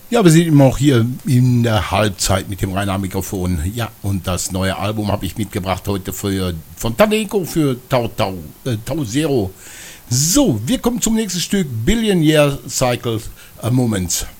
Ja, wir sind immer auch hier in der Halbzeit mit dem Rainer Mikrofon. Ja, und das neue Album habe ich mitgebracht heute von Tadeco für Tau Zero. So, wir kommen zum nächsten Stück, Billion Year Cycles, a Moment.